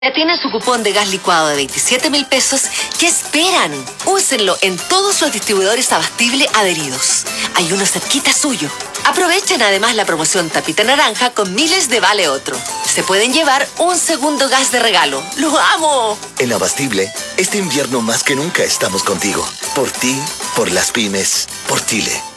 Ya tienen su cupón de gas licuado de 27.000 pesos. ¿Qué esperan? Úsenlo en todos los distribuidores Abastible adheridos. Hay uno cerquita suyo. Aprovechen además la promoción Tapita Naranja con miles de vale otro. Se pueden llevar un segundo gas de regalo. ¡Lo amo! En Abastible, este invierno más que nunca estamos contigo. Por ti, por las pymes, por Chile.